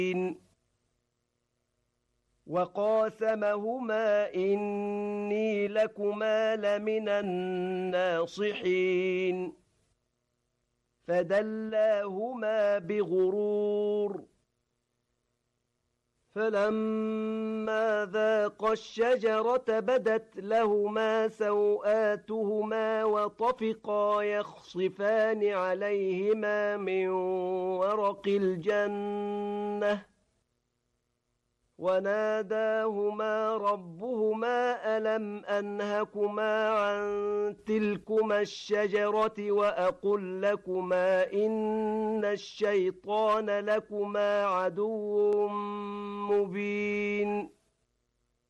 وقاسمهما إني لكما لمن الناصحين فدلاهما بغرور فلما ذاقا الشجرة بدت لهما سوآتهما وطفقا يخصفان عليهما من ورق الجنة وناداهما ربهما ألم أنهكما عن تلكما الشجرة وأقل لكما إن الشيطان لكما عدو مبين